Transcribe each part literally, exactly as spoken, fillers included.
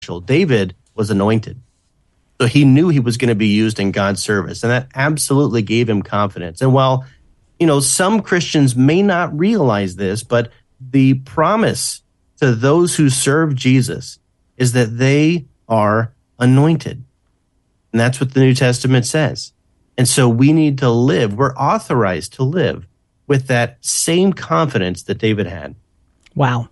David was anointed. So he knew he was going to be used in God's service, and that absolutely gave him confidence. And while, you know, some Christians may not realize this, but the promise to those who serve Jesus is that they are anointed. And that's what the New Testament says. And so we need to live, we're authorized to live with that same confidence that David had. Wow.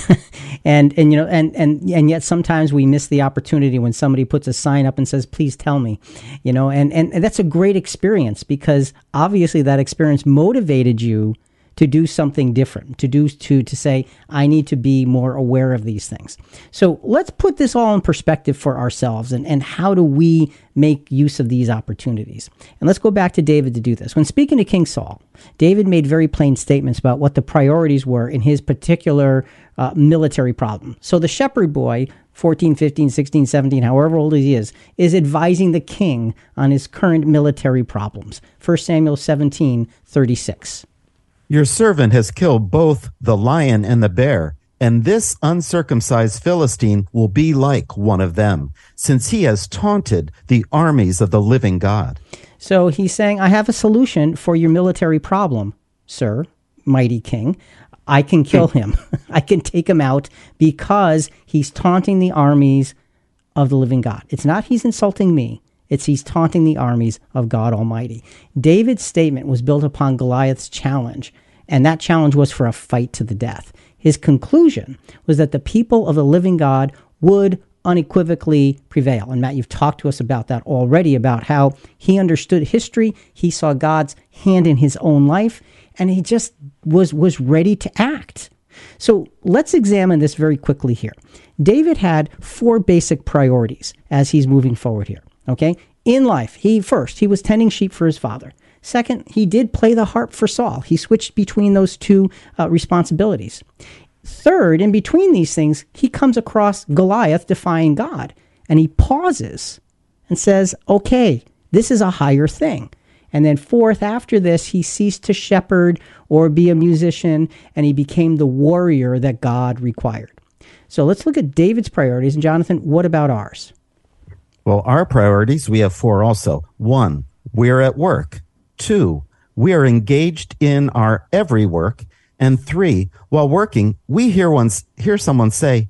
and and you know and and and yet sometimes we miss the opportunity when somebody puts a sign up and says, please tell me, you know, and and, and that's a great experience, because obviously that experience motivated you to do something different, to do to to say, I need to be more aware of these things. So let's put this all in perspective for ourselves, and, and how do we make use of these opportunities? And let's go back to David to do this. When speaking to King Saul, David made very plain statements about what the priorities were in his particular uh, military problem. So the shepherd boy, fourteen, fifteen, sixteen, seventeen, however old he is, is advising the king on his current military problems. First Samuel seventeen, thirty-six. Your servant has killed both the lion and the bear, and this uncircumcised Philistine will be like one of them, since he has taunted the armies of the living God. So he's saying, I have a solution for your military problem, sir, mighty king. I can kill him. I can take him out because he's taunting the armies of the living God. It's not he's insulting me. It's he's taunting the armies of God Almighty. David's statement was built upon Goliath's challenge, and that challenge was for a fight to the death. His conclusion was that the people of the living God would unequivocally prevail. And Matt, you've talked to us about that already, about how he understood history, he saw God's hand in his own life, and he just was, was ready to act. So let's examine this very quickly here. David had four basic priorities as he's moving forward here. Okay, in life, he first, he was tending sheep for his father. Second, he did play the harp for Saul. He switched between those two uh, responsibilities. Third, in between these things, he comes across Goliath defying God, and he pauses and says, okay, this is a higher thing. And then fourth, after this, he ceased to shepherd or be a musician, and he became the warrior that God required. So let's look at David's priorities. And Jonathan, what about ours? Well, our priorities, we have four also. One, we're at work. Two, we are engaged in our every work. And three, while working, we hear once hear someone say,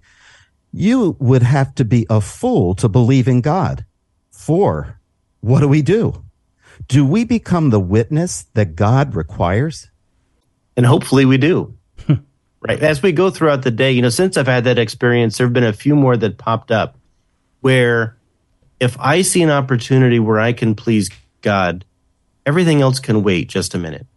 you would have to be a fool to believe in God. Four, what do we do? Do we become the witness that God requires? And hopefully we do. Right. As we go throughout the day, you know, since I've had that experience, there have been a few more that popped up where if I see an opportunity where I can please God, everything else can wait just a minute,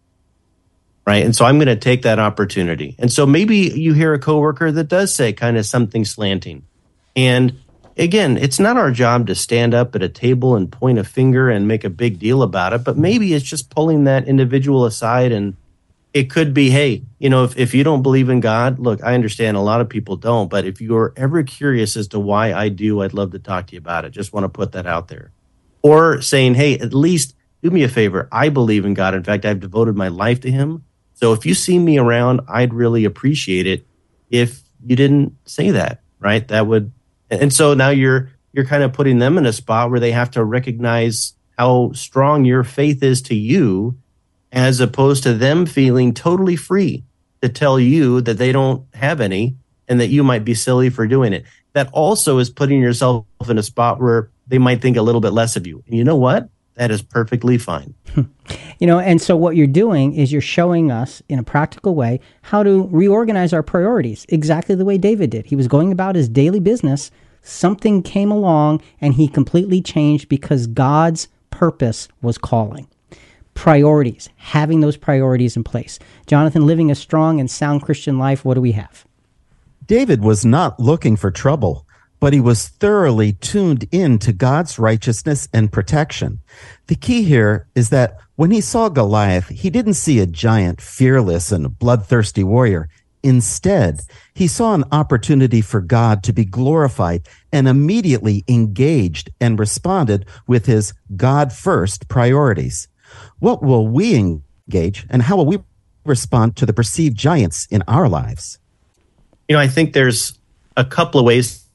right? And so I'm going to take that opportunity. And so maybe you hear a coworker that does say kind of something slanting. And again, it's not our job to stand up at a table and point a finger and make a big deal about it, but maybe it's just pulling that individual aside. And it could be, hey, you know, if, if you don't believe in God, look, I understand a lot of people don't, but if you're ever curious as to why I do, I'd love to talk to you about it. Just want to put that out there. Or saying, hey, at least do me a favor. I believe in God. In fact, I've devoted my life to him. So if you see me around, I'd really appreciate it if you didn't say that, right? That would, and so now you're, you're kind of putting them in a spot where they have to recognize how strong your faith is to you, as opposed to them feeling totally free to tell you that they don't have any and that you might be silly for doing it. That also is putting yourself in a spot where they might think a little bit less of you. And you know what? That is perfectly fine. You know, and so what you're doing is you're showing us in a practical way how to reorganize our priorities, exactly the way David did. He was going about his daily business. Something came along and he completely changed because God's purpose was calling. Priorities, having those priorities in place. Jonathan, living a strong and sound Christian life, what do we have? David was not looking for trouble, but he was thoroughly tuned in to God's righteousness and protection. The key here is that when he saw Goliath, he didn't see a giant, fearless, and bloodthirsty warrior. Instead, he saw an opportunity for God to be glorified and immediately engaged and responded with his God-first priorities. What will we engage, and how will we respond to the perceived giants in our lives? You know, I think there's a couple of ways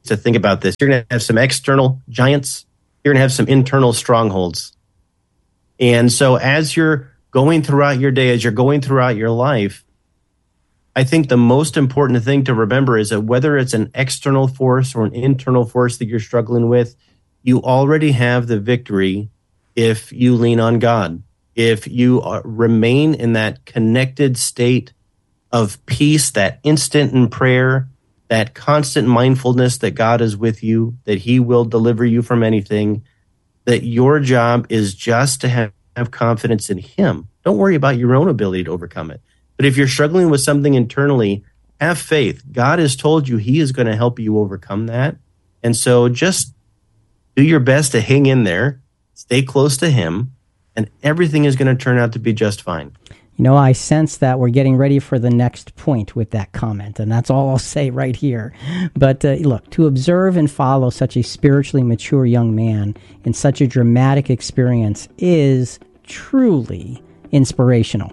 to think about this. You're going to have some external giants. You're going to have some internal strongholds. And so as you're going throughout your day, as you're going throughout your life, I think the most important thing to remember is that whether it's an external force or an internal force that you're struggling with, you already have the victory if you lean on God. If you are, remain in that connected state of peace, that instant in prayer, that constant mindfulness that God is with you, that he will deliver you from anything, that your job is just to have, have confidence in him. Don't worry about your own ability to overcome it. But if you're struggling with something internally, have faith. God has told you he is going to help you overcome that. And so just do your best to hang in there, stay close to him, and everything is going to turn out to be just fine. You know, I sense that we're getting ready for the next point with that comment, and that's all I'll say right here. But uh, look, to observe and follow such a spiritually mature young man in such a dramatic experience is truly inspirational.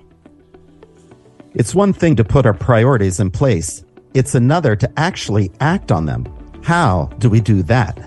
It's one thing to put our priorities in place. It's another to actually act on them. How do we do that?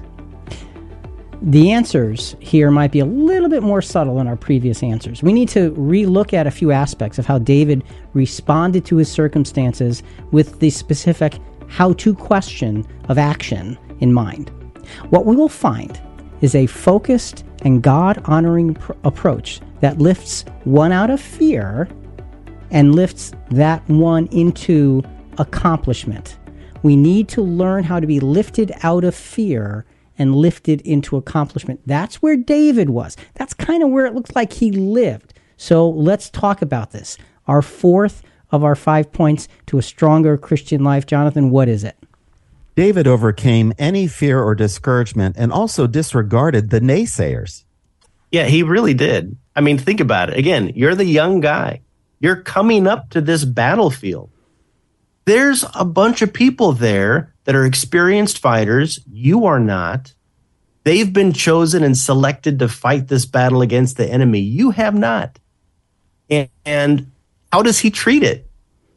The answers here might be a little bit more subtle than our previous answers. We need to relook at a few aspects of how David responded to his circumstances with the specific how-to question of action in mind. What we will find is a focused and God-honoring pr- approach that lifts one out of fear and lifts that one into accomplishment. We need to learn how to be lifted out of fear and lifted into accomplishment. That's where David was. That's kind of where it looks like he lived. So let's talk about this. Our fourth of our five points to a stronger Christian life. Jonathan, what is it? David overcame any fear or discouragement and also disregarded the naysayers. Yeah, he really did. I mean, think about it. Again, you're the young guy. You're coming up to this battlefield. There's a bunch of people there that are experienced fighters. You are not. They've been chosen and selected to fight this battle against the enemy. You have not. And, and how does he treat it?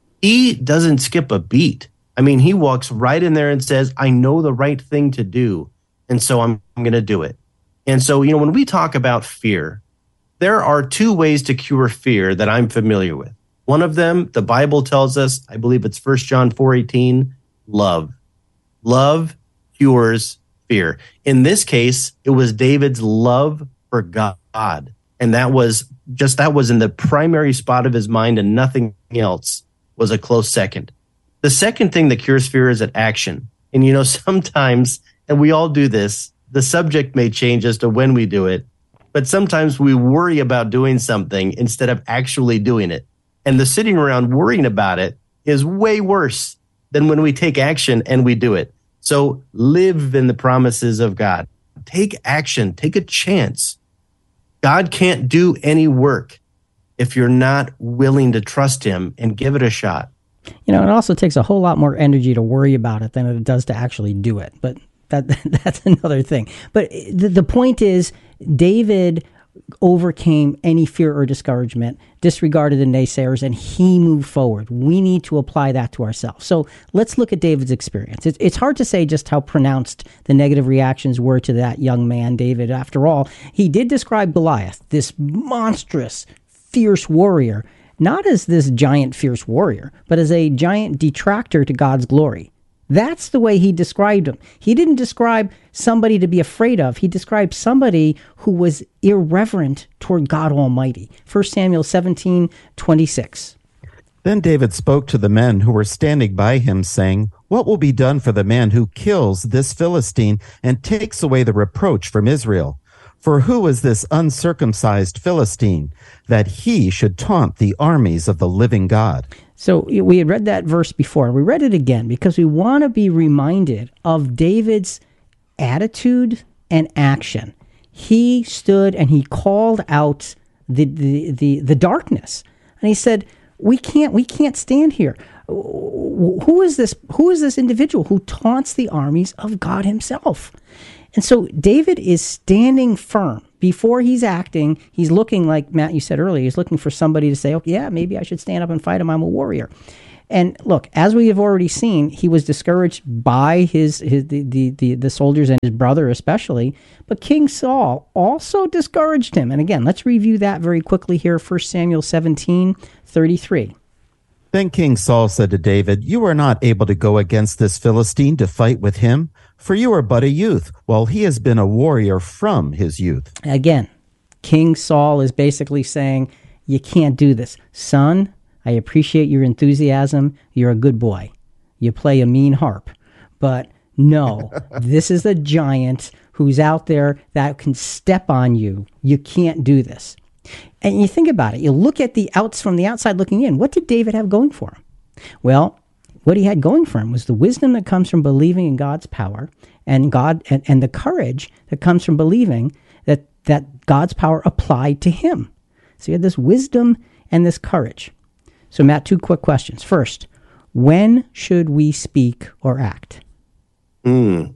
He doesn't skip a beat. I mean, he walks right in there and says, I know the right thing to do, and so I'm, I'm going to do it. And so, you know, when we talk about fear, there are two ways to cure fear that I'm familiar with. One of them, the Bible tells us, I believe it's First John four eighteen, love. Love cures fear. In this case, it was David's love for God. And that was just, that was in the primary spot of his mind, and nothing else was a close second. The second thing that cures fear is an action. And, you know, sometimes, and we all do this, the subject may change as to when we do it, but sometimes we worry about doing something instead of actually doing it. And the sitting around worrying about it is way worse than when we take action and we do it. So live in the promises of God. Take action. Take a chance. God can't do any work if you're not willing to trust him and give it a shot. You know, it also takes a whole lot more energy to worry about it than it does to actually do it. But that that's another thing. But the, the point is, David overcame any fear or discouragement, disregarded the naysayers, and he moved forward. We need to apply that to ourselves. So let's look at David's experience. It's, it's hard to say just how pronounced the negative reactions were to that young man, David. After all, he did describe Goliath, this monstrous, fierce warrior, not as this giant, fierce warrior, but as a giant detractor to God's glory. That's the way he described him. He didn't describe somebody to be afraid of. He described somebody who was irreverent toward God Almighty. First Samuel seventeen twenty-six. Then David spoke to the men who were standing by him, saying, What will be done for the man who kills this Philistine and takes away the reproach from Israel? For who is this uncircumcised Philistine, that he should taunt the armies of the living God? So we had read that verse before. We read it again because we want to be reminded of David's attitude and action. He stood and he called out the the the, the darkness, and he said, "We can't we can't stand here. Who is this? Who is this individual who taunts the armies of God Himself?" And so David is standing firm. Before he's acting, he's looking, like Matt, you said earlier, he's looking for somebody to say, oh, yeah, maybe I should stand up and fight him. I'm a warrior. And look, as we have already seen, he was discouraged by his, his the, the, the, the soldiers and his brother especially. But King Saul also discouraged him. And again, let's review that very quickly here. First Samuel seventeen thirty-three. Then King Saul said to David, "You are not able to go against this Philistine to fight with him, for you are but a youth, while he has been a warrior from his youth." Again, King Saul is basically saying, you can't do this. Son, I appreciate your enthusiasm. You're a good boy. You play a mean harp. But no, this is a giant who's out there that can step on you. You can't do this. And you think about it. You look at the outs from the outside looking in. What did David have going for him? Well, what he had going for him was the wisdom that comes from believing in God's power and God and, and the courage that comes from believing that, that God's power applied to him. So he had this wisdom and this courage. So, Matt, two quick questions. First, when should we speak or act? Mm.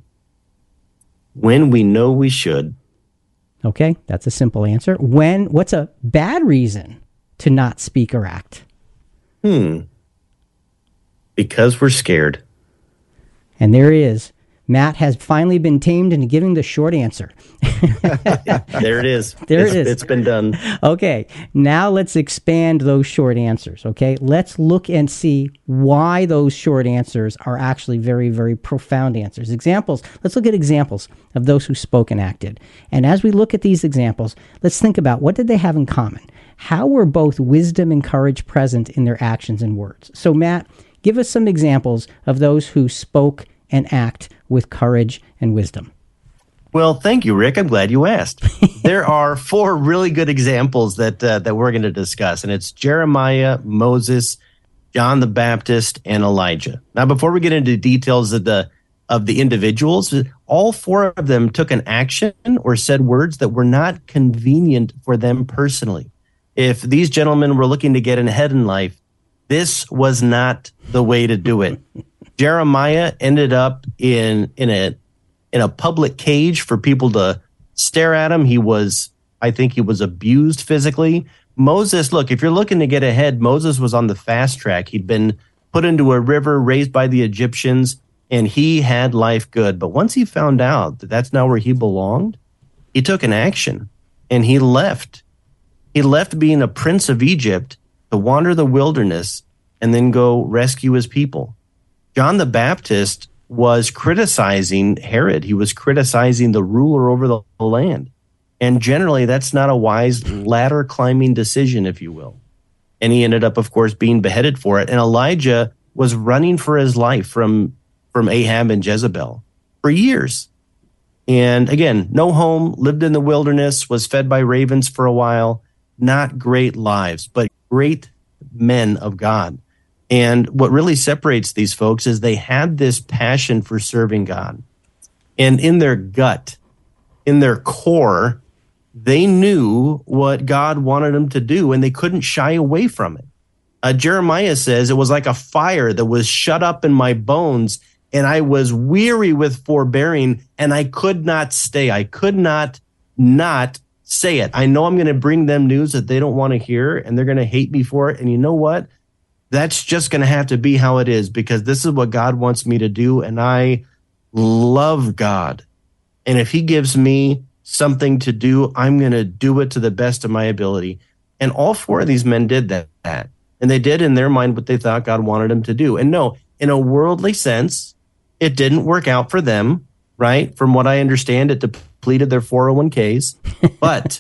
When we know we should. Okay, that's a simple answer. When? What's a bad reason to not speak or act? Hmm. Because we're scared. And there he is. Matt has finally been tamed into giving the short answer. There it is. There it's, it is. It's been done. Okay, now let's expand those short answers, okay? Let's look and see why those short answers are actually very, very profound answers. Examples, let's look at examples of those who spoke and acted. And as we look at these examples, let's think about what did they have in common? How were both wisdom and courage present in their actions and words? So, Matt, give us some examples of those who spoke and act with courage and wisdom. Well, thank you, Rick. I'm glad you asked. There are four really good examples that uh, that we're going to discuss, and it's Jeremiah, Moses, John the Baptist, and Elijah. Now, before we get into details of the of the individuals, all four of them took an action or said words that were not convenient for them personally. If these gentlemen were looking to get ahead in life, this was not the way to do it. Jeremiah ended up in in a in a public cage for people to stare at him. He was, I think he was abused physically. Moses, look, if you're looking to get ahead, Moses was on the fast track. He'd been put into a river, raised by the Egyptians, and he had life good. But once he found out that that's not where he belonged, he took an action and he left. He left being a prince of Egypt to wander the wilderness and then go rescue his people. John the Baptist was criticizing Herod. He was criticizing the ruler over the land. And generally, that's not a wise ladder climbing decision, if you will. And he ended up, of course, being beheaded for it. And Elijah was running for his life from, from Ahab and Jezebel for years. And again, no home, lived in the wilderness, was fed by ravens for a while. Not great lives, but great men of God. And what really separates these folks is they had this passion for serving God. And in their gut, in their core, they knew what God wanted them to do, and they couldn't shy away from it. Uh, Jeremiah says, it was like a fire that was shut up in my bones, and I was weary with forbearing, and I could not stay. I could not not say it. I know I'm going to bring them news that they don't want to hear, and they're going to hate me for it. And you know what? That's just going to have to be how it is, because this is what God wants me to do, and I love God. And if he gives me something to do, I'm going to do it to the best of my ability. And all four of these men did that. And they did in their mind what they thought God wanted them to do. And no, in a worldly sense, it didn't work out for them, right? From what I understand, it depleted their four oh one k's. But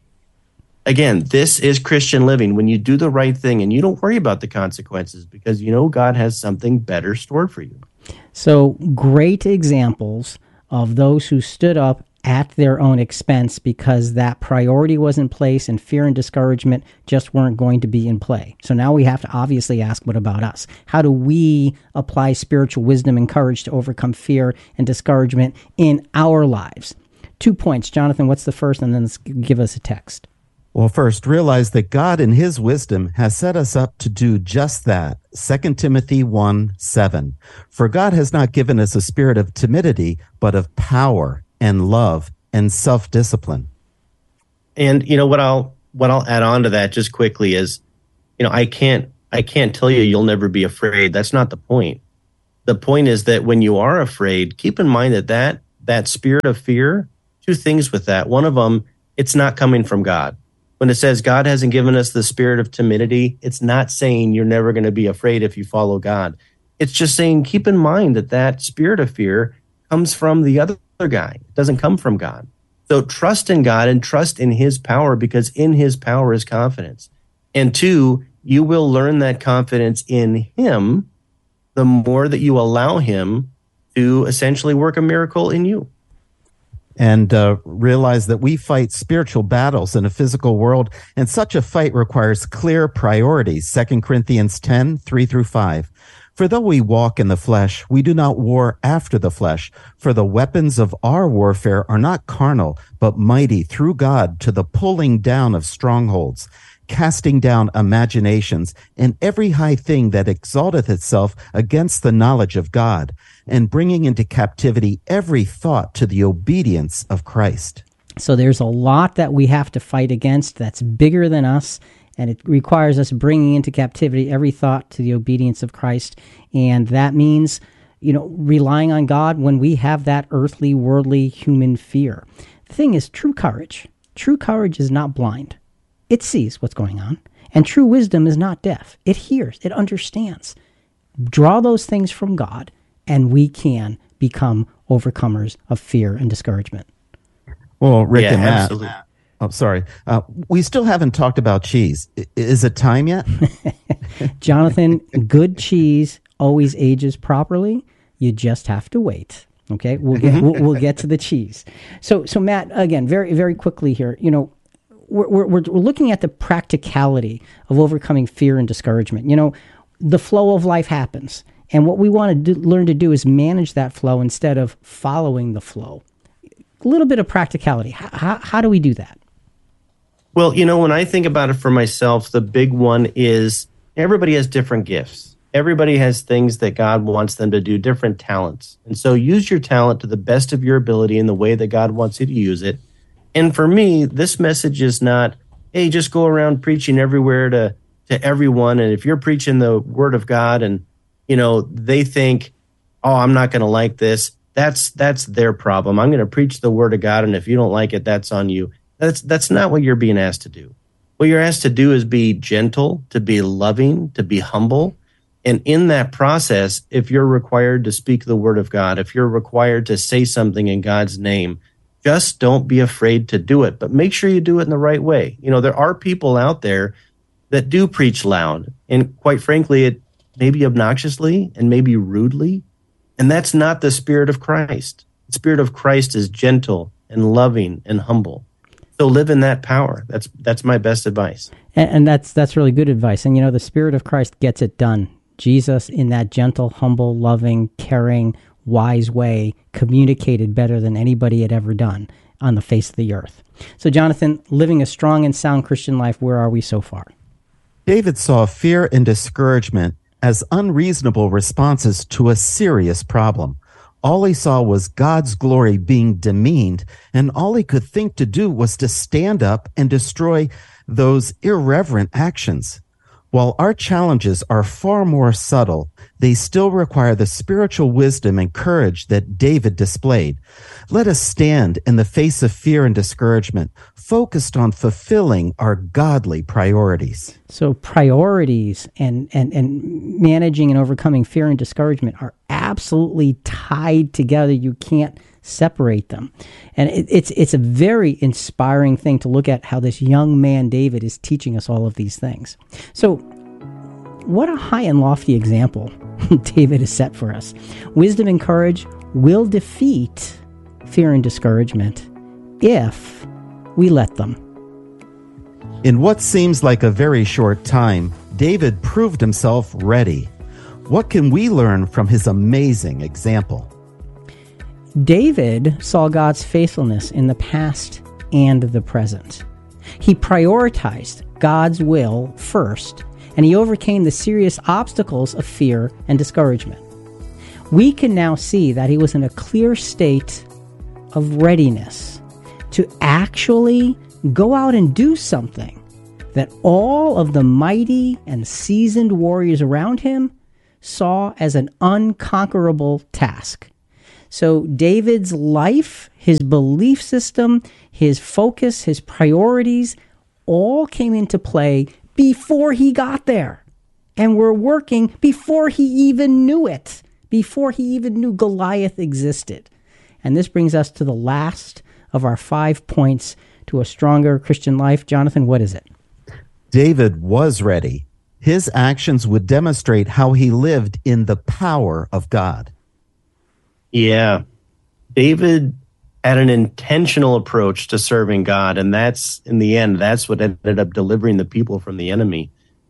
again, this is Christian living. When you do the right thing and you don't worry about the consequences, because you know God has something better stored for you. So great examples of those who stood up at their own expense because that priority was in place and fear and discouragement just weren't going to be in play. So now we have to obviously ask, what about us? How do we apply spiritual wisdom and courage to overcome fear and discouragement in our lives? Two points. Jonathan, what's the first? And then let's give us a text. Well, first, realize that God in his wisdom has set us up to do just that. Second Timothy one seven. For God has not given us a spirit of timidity, but of power and love and self-discipline. And you know what I'll what I'll add on to that just quickly is, you know, I can't I can't tell you you'll never be afraid. That's not the point. The point is that when you are afraid, keep in mind that that, that spirit of fear, two things with that. One of them, it's not coming from God. When it says God hasn't given us the spirit of timidity, it's not saying you're never going to be afraid if you follow God. It's just saying keep in mind that that spirit of fear comes from the other guy. It doesn't come from God. So trust in God and trust in his power, because in his power is confidence. And two, you will learn that confidence in him the more that you allow him to essentially work a miracle in you. And uh, realize that we fight spiritual battles in a physical world, and such a fight requires clear priorities. Second Corinthians ten, three through five. For though we walk in the flesh, we do not war after the flesh. For the weapons of our warfare are not carnal, but mighty through God to the pulling down of strongholds, casting down imaginations, and every high thing that exalteth itself against the knowledge of God, and bringing into captivity every thought to the obedience of Christ. So there's a lot that we have to fight against that's bigger than us, and it requires us bringing into captivity every thought to the obedience of Christ. And that means, you know, relying on God when we have that earthly, worldly, human fear. The thing is, true courage. True courage is not blind. It sees what's going on. And true wisdom is not deaf. It hears. It understands. Draw those things from God, and we can become overcomers of fear and discouragement. Well, Rick yeah, and Matt. Absolutely. Oh, sorry. Uh, we still haven't talked about cheese. I- is it time yet? Jonathan, good cheese always ages properly. You just have to wait. Okay, we'll get we'll, we'll get to the cheese. So, so Matt, again, very very quickly here. You know, we're we're we're looking at the practicality of overcoming fear and discouragement. You know, the flow of life happens, and what we want to do, learn to do is manage that flow instead of following the flow. A little bit of practicality. How, how, how do we do that? Well, you know, when I think about it for myself, the big one is everybody has different gifts. Everybody has things that God wants them to do, different talents. And so use your talent to the best of your ability in the way that God wants you to use it. And for me, this message is not, hey, just go around preaching everywhere to, to everyone. And if you're preaching the word of God and, you know, they think, oh, I'm not going to like this, that's that's their problem. I'm going to preach the word of God. And if you don't like it, that's on you. That's that's not what you're being asked to do. What you're asked to do is be gentle, to be loving, to be humble. And in that process, if you're required to speak the word of God, if you're required to say something in God's name, just don't be afraid to do it. But make sure you do it in the right way. You know, there are people out there that do preach loud. And quite frankly, it maybe obnoxiously and maybe rudely. And that's not the spirit of Christ. The spirit of Christ is gentle and loving and humble. So live in that power. That's that's my best advice. And, and that's that's really good advice. And, you know, the Spirit of Christ gets it done. Jesus, in that gentle, humble, loving, caring, wise way, communicated better than anybody had ever done on the face of the earth. So, Jonathan, living a strong and sound Christian life, where are we so far? David saw fear and discouragement as unreasonable responses to a serious problem. All he saw was God's glory being demeaned, and all he could think to do was to stand up and destroy those irreverent actions. While our challenges are far more subtle, they still require the spiritual wisdom and courage that David displayed. Let us stand in the face of fear and discouragement, focused on fulfilling our godly priorities. So priorities and, and, and managing and overcoming fear and discouragement are absolutely tied together. You can't separate them. And it, it's it's a very inspiring thing to look at how this young man, David, is teaching us all of these things. So what a high and lofty example David has set for us. Wisdom and courage will defeat fear and discouragement if we let them. In what seems like a very short time, David proved himself ready. What can we learn from his amazing example? David saw God's faithfulness in the past and the present. He prioritized God's will first, and he overcame the serious obstacles of fear and discouragement. We can now see that he was in a clear state of readiness to actually go out and do something that all of the mighty and seasoned warriors around him saw as an unconquerable task. So David's life, his belief system, his focus, his priorities, all came into play before he got there, and were working before he even knew it, before he even knew Goliath existed. And this brings us to the last of our five points to a stronger Christian life. Jonathan, what is it? David was ready. His actions would demonstrate how he lived in the power of God. Yeah. David had an intentional approach to serving God, and that's, in the end, that's what ended up delivering the people from the enemy.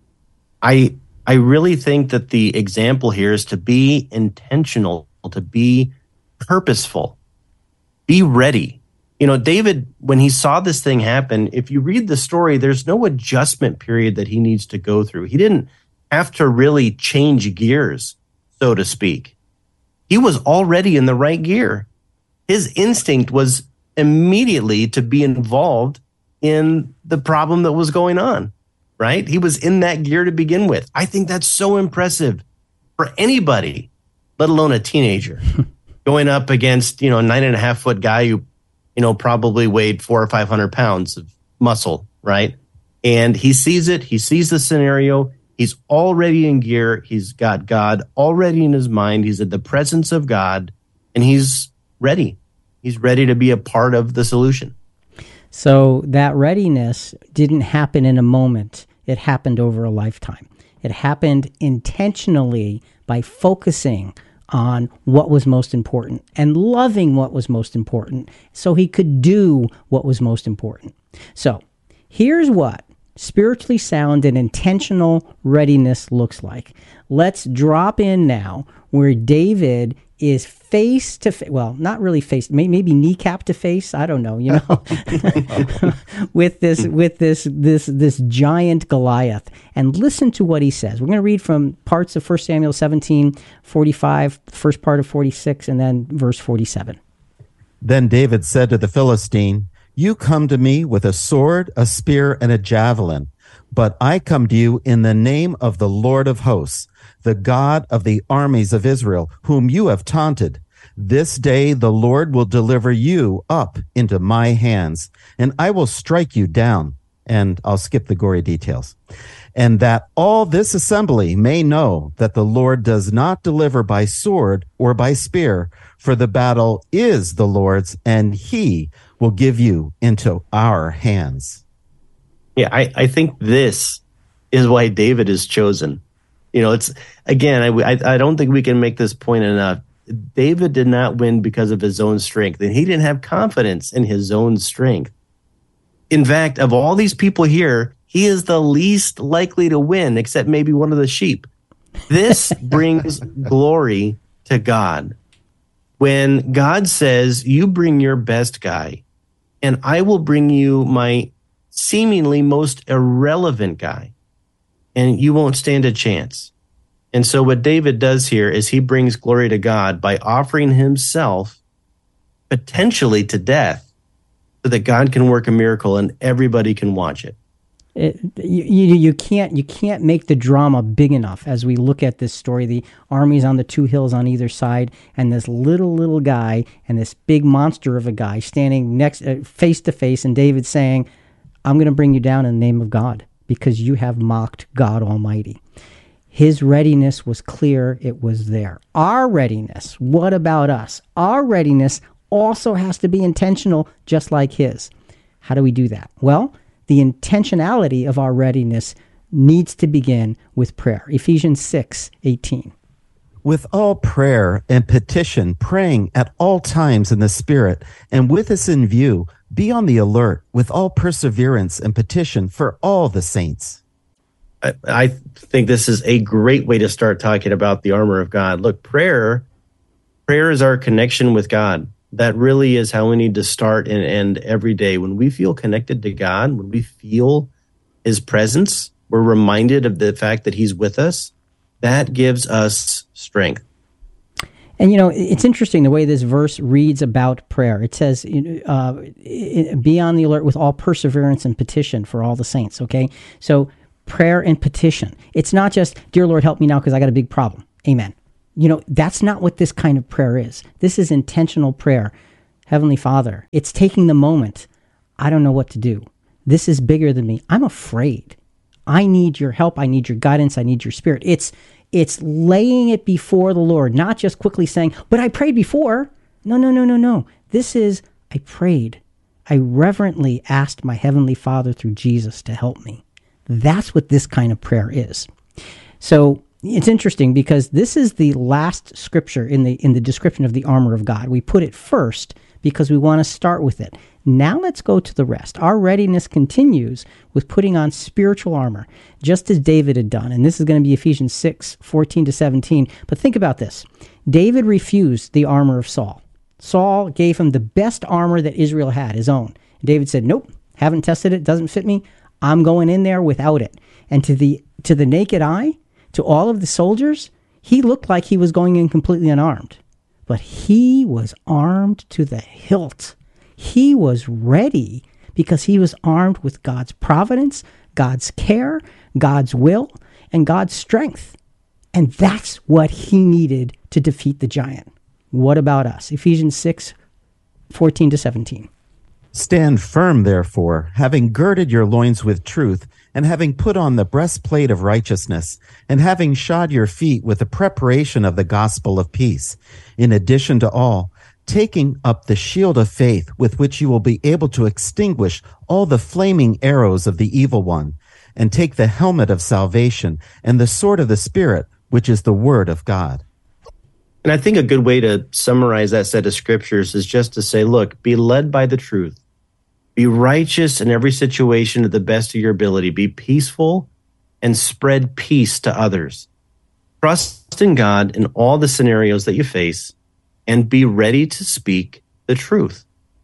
I I really think that the example here is to be intentional, to be purposeful, be ready. You know, David, when he saw this thing happen, if you read the story, there's no adjustment period that he needs to go through. He didn't have to really change gears, so to speak. He was already in the right gear. His instinct was immediately to be involved in the problem that was going on, right? He was in that gear to begin with. I think that's so impressive for anybody, let alone a teenager, going up against, you know, a nine and a half foot guy who, you know, probably weighed four or five hundred pounds of muscle, right? And he sees it. He sees the scenario. He's already in gear. He's got God already in his mind. He's in the presence of God, and he's ready. He's ready to be a part of the solution. So that readiness didn't happen in a moment. It happened over a lifetime. It happened intentionally by focusing on what was most important and loving what was most important so he could do what was most important. So here's what spiritually sound and intentional readiness looks like. Let's drop in now where David is face to face, well, not really face, maybe kneecap to face, I don't know, you know, with this with this this this giant Goliath. And listen to what he says. We're going to read from parts of First Samuel seventeen, forty-five, first part of forty-six, and then verse forty-seven. Then David said to the Philistine, "You come to me with a sword, a spear, and a javelin, but I come to you in the name of the Lord of hosts, the God of the armies of Israel, whom you have taunted. This day the Lord will deliver you up into my hands, and I will strike you down." And I'll skip the gory details. "And that all this assembly may know that the Lord does not deliver by sword or by spear, for the battle is the Lord's, and he will give you into our hands." Yeah, I, I think this is why David is chosen. You know, it's, again, I, I, I don't think we can make this point enough. David did not win because of his own strength, and he didn't have confidence in his own strength. In fact, of all these people here, he is the least likely to win, except maybe one of the sheep. This brings glory to God. When God says, "You bring your best guy, and I will bring you my seemingly most irrelevant guy, and you won't stand a chance." And so what David does here is he brings glory to God by offering himself potentially to death so that God can work a miracle and everybody can watch it. It, you, you, you can't you can't make the drama big enough as we look at this story. The armies on the two hills on either side, and this little little guy and this big monster of a guy standing next uh, face to face, and David saying, "I'm going to bring you down in the name of God because you have mocked God Almighty." His readiness was clear. It was there. Our readiness, what about us? Our readiness also has to be intentional, just like his. How do we do that? Well, the intentionality of our readiness needs to begin with prayer. Ephesians six eighteen. "With all prayer and petition, praying at all times in the Spirit, and with this in view, be on the alert with all perseverance and petition for all the saints." I, I think this is a great way to start talking about the armor of God. Look, prayer, prayer is our connection with God. That really is how we need to start and end every day. When we feel connected to God, when we feel his presence, we're reminded of the fact that he's with us. That gives us strength. And, you know, it's interesting the way this verse reads about prayer. It says, uh, be on the alert with all perseverance and petition for all the saints, okay? So prayer and petition. It's not just, dear Lord, help me now because I got a big problem. Amen. You know, that's not what this kind of prayer is. This is intentional prayer. Heavenly Father, it's taking the moment. I don't know what to do. This is bigger than me. I'm afraid. I need your help. I need your guidance. I need your spirit. It's It's laying it before the Lord, not just quickly saying, but I prayed before. No, no, no, no, no. This is, I prayed. I reverently asked my Heavenly Father through Jesus to help me. That's what this kind of prayer is. So it's interesting because this is the last scripture in the in the description of the armor of God. We put it first because we want to start with it. Now let's go to the rest. Our readiness continues with putting on spiritual armor, just as David had done. And this is going to be Ephesians six, fourteen to seventeen. But think about this. David refused the armor of Saul. Saul gave him the best armor that Israel had, his own. David said, nope, haven't tested it, doesn't fit me. I'm going in there without it. And to the to the naked eye, to all of the soldiers, he looked like he was going in completely unarmed. But he was armed to the hilt. He was ready because he was armed with God's providence, God's care, God's will, and God's strength. And that's what he needed to defeat the giant. What about us? Ephesians six, fourteen to seventeen. Stand firm, therefore, having girded your loins with truth, and having put on the breastplate of righteousness, and having shod your feet with the preparation of the gospel of peace. In addition to all, taking up the shield of faith with which you will be able to extinguish all the flaming arrows of the evil one, and take the helmet of salvation and the sword of the Spirit, which is the word of God. And I think a good way to summarize that set of scriptures is just to say, look, be led by the truth. Be righteous in every situation to the best of your ability. Be peaceful and spread peace to others. Trust in God in all the scenarios that you face and be ready to speak the truth.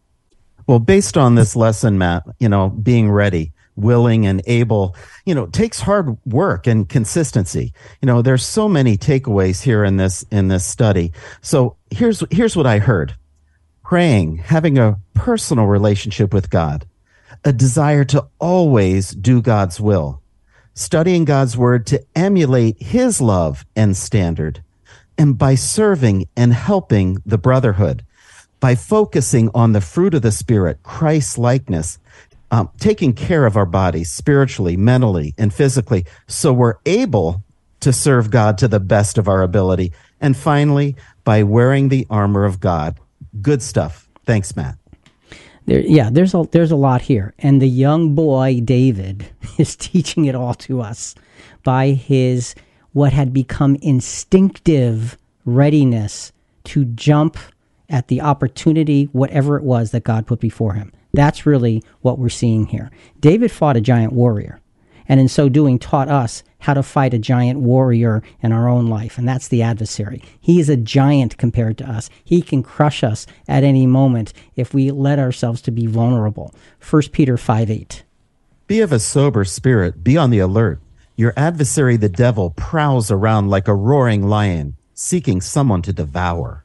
Well, based on this lesson, Matt, you know, being ready, willing and able, you know, takes hard work and consistency. You know, there's so many takeaways here in this in this study. So here's here's what I heard. Praying, having a personal relationship with God, a desire to always do God's will, studying God's word to emulate his love and standard, and by serving and helping the brotherhood, by focusing on the fruit of the Spirit, Christ-likeness, um, taking care of our bodies spiritually, mentally, and physically, so we're able to serve God to the best of our ability. And finally, by wearing the armor of God. Good stuff. Thanks, Matt. There, yeah, there's a there's a lot here, and the young boy David is teaching it all to us by his what had become instinctive readiness to jump at the opportunity, whatever it was that God put before him. That's really what we're seeing here. David fought a giant warrior, and in so doing taught us how to fight a giant warrior in our own life, and that's the adversary. He is a giant compared to us. He can crush us at any moment if we let ourselves to be vulnerable. First Peter five eight. Be of a sober spirit. Be on the alert. Your adversary, the devil, prowls around like a roaring lion, seeking someone to devour.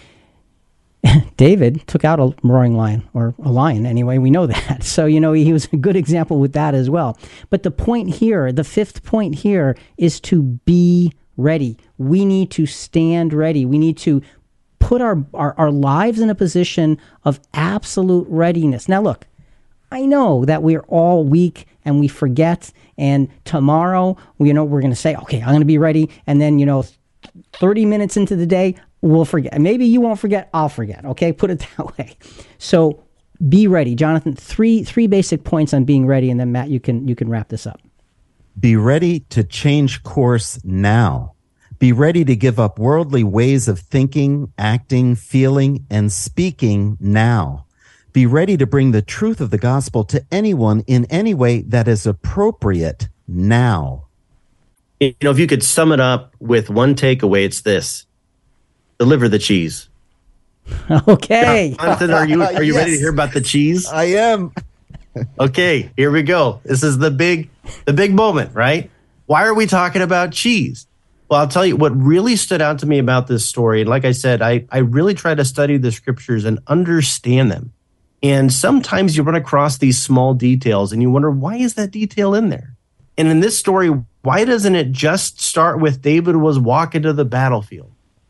David took out a roaring lion, or a lion anyway, we know that. So, you know, he was a good example with that as well. But the point here, the fifth point here, is to be ready. We need to stand ready. We need to put our, our, our lives in a position of absolute readiness. Now, look, I know that we're all weak and we forget, and tomorrow, you know, we're going to say, okay, I'm going to be ready, and then, you know, thirty minutes into the day, we'll forget. Maybe you won't forget, I'll forget, okay? Put it that way. So be ready. Jonathan, three three basic points on being ready, and then Matt, you can you can wrap this up. Be ready to change course now. Be ready to give up worldly ways of thinking, acting, feeling, and speaking now. Be ready to bring the truth of the gospel to anyone in any way that is appropriate now. You know, if you could sum it up with one takeaway, it's this. Deliver the cheese. Okay. Jonathan, are you are you yes. ready to hear about the cheese? I am. Okay, here we go. This is the big the big moment, right? Why are we talking about cheese? Well, I'll tell you what really stood out to me about this story. And like I said, I, I really try to study the scriptures and understand them. And sometimes you run across these small details and you wonder, why is that detail in there? And in this story, why doesn't it just start with David was walking to the battlefield?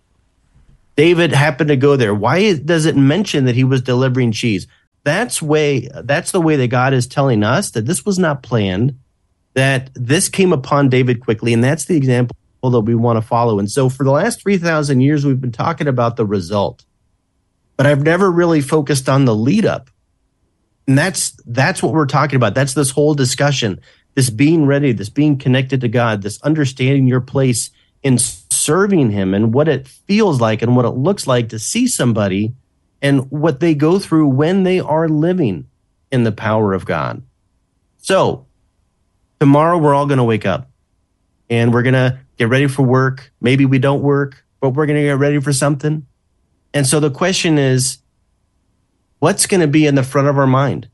David happened to go there. Why does it mention that he was delivering cheese? That's way. That's the way that God is telling us that this was not planned, that this came upon David quickly, and that's the example that we want to follow. And so for the last three thousand years, we've been talking about the result, but I've never really focused on the lead up. And that's that's what we're talking about. That's this whole discussion, this being ready, this being connected to God, this understanding your place in serving him and what it feels like and what it looks like to see somebody and what they go through when they are living in the power of God. So tomorrow we're all going to wake up and we're going to get ready for work. Maybe we don't work, but we're going to get ready for something. And so the question is, what's going to be in the front of our mind?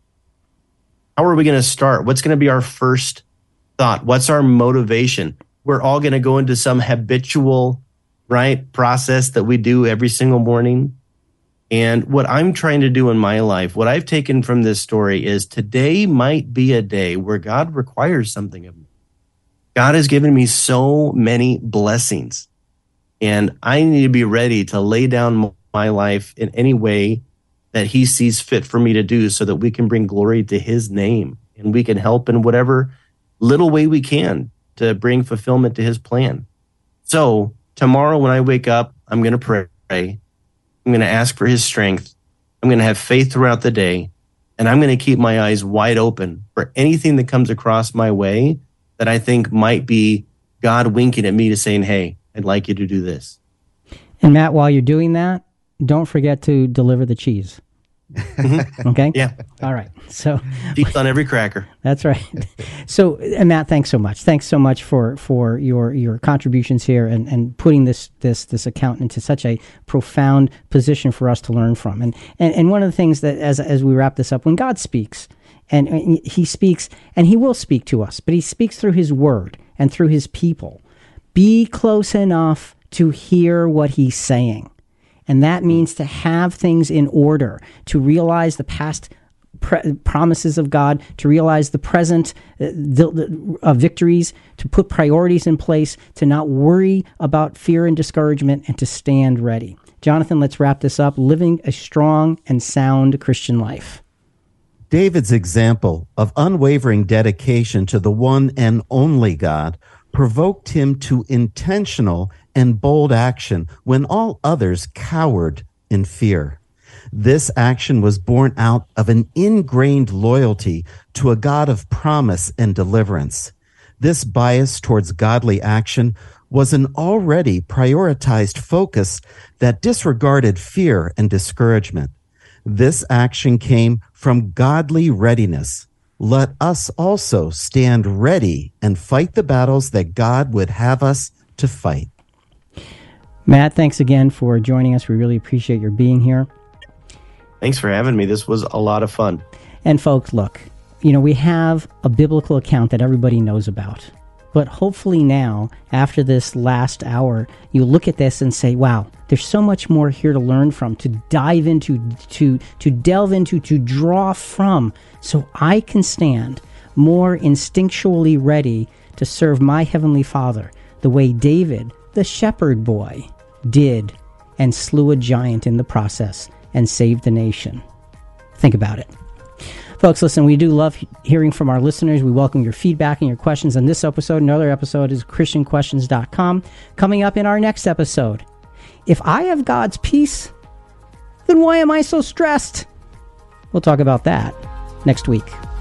How are we going to start? What's going to be our first thought? What's our motivation? We're all going to go into some habitual, right, process that we do every single morning. And what I'm trying to do in my life, what I've taken from this story is today might be a day where God requires something of me. God has given me so many blessings, and I need to be ready to lay down my life in any way that he sees fit for me to do so that we can bring glory to his name and we can help in whatever little way we can to bring fulfillment to his plan. So tomorrow when I wake up, I'm going to pray. I'm going to ask for his strength. I'm going to have faith throughout the day, and I'm going to keep my eyes wide open for anything that comes across my way that I think might be God winking at me to saying, hey, I'd like you to do this. And Matt, while you're doing that, don't forget to deliver the cheese. Okay? Yeah. All right. So cheese on every cracker. That's right. So, and Matt, thanks so much. Thanks so much for, for your, your contributions here and, and putting this, this, this account into such a profound position for us to learn from. And, and, and one of the things that, as, as we wrap this up, when God speaks, and, and he speaks, and he will speak to us, but he speaks through his word and through his people. Be close enough to hear what he's saying. And that means to have things in order, to realize the past pre- promises of God, to realize the present uh, the, the, uh, victories, to put priorities in place, to not worry about fear and discouragement, and to stand ready. Jonathan, let's wrap this up. Living a strong and sound Christian life. David's example of unwavering dedication to the one and only God provoked him to intentional and bold action when all others cowered in fear. This action was born out of an ingrained loyalty to a God of promise and deliverance. This bias towards godly action was an already prioritized focus that disregarded fear and discouragement. This action came from godly readiness. Let us also stand ready and fight the battles that God would have us to fight. Matt, thanks again for joining us. We really appreciate your being here. Thanks for having me. This was a lot of fun. And folks, look, you know, we have a biblical account that everybody knows about. But hopefully now, after this last hour, you look at this and say, wow, there's so much more here to learn from, to dive into, to, to delve into, to draw from, so I can stand more instinctually ready to serve my Heavenly Father the way David, the shepherd boy, did and slew a giant in the process and saved the nation. Think about it. Folks, listen, we do love hearing from our listeners. We welcome your feedback and your questions on this episode. Another episode is Christian Questions dot com. Coming up in our next episode, if I have God's peace, then why am I so stressed? We'll talk about that next week.